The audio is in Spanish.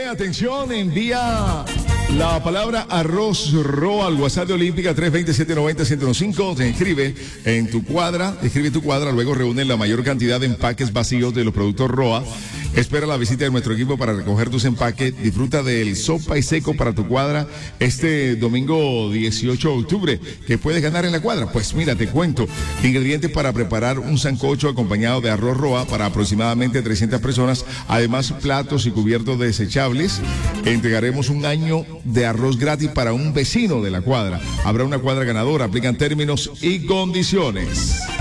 atención, envía la palabra arroz roa al WhatsApp de Olímpica 320-790-105. Te inscribe en tu cuadra, escribe tu cuadra, luego reúne la mayor cantidad de empaques vacíos de los productos Roa. Espera la visita de nuestro equipo para recoger tus empaques. Disfruta del sopa y seco para tu cuadra este domingo 18 de octubre. ¿Qué puedes ganar en la cuadra? Pues mira, te cuento. Ingredientes para preparar un sancocho acompañado de arroz Roa para aproximadamente 300 personas. Además, platos y cubiertos desechables. Entregaremos un año de arroz gratis para un vecino de la cuadra. Habrá una cuadra ganadora. Aplican términos y condiciones.